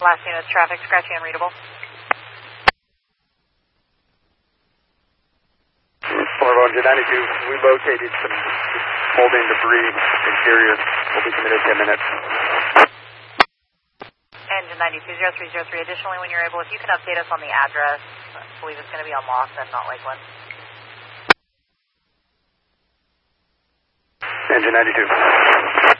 Last unit's traffic, scratchy and readable. Engine 92, we located some molding debris interior. We'll be committed 10 minutes. Engine 92, 0303. Additionally, when you're able, if you can update us on the address, I believe it's going to be on Lawson, not Lakeland. Engine 92.